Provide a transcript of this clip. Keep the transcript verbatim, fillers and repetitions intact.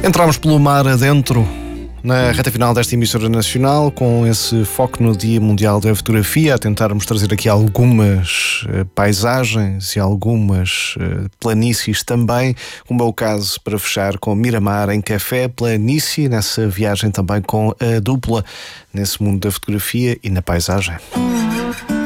Entramos pelo mar adentro na reta final desta emissora nacional, com esse foco no Dia Mundial da Fotografia, a tentarmos trazer aqui algumas uh, paisagens e algumas uh, planícies também, como é o caso para fechar com Miramar em Café Planície, nessa viagem também com a dupla nesse mundo da fotografia e na paisagem.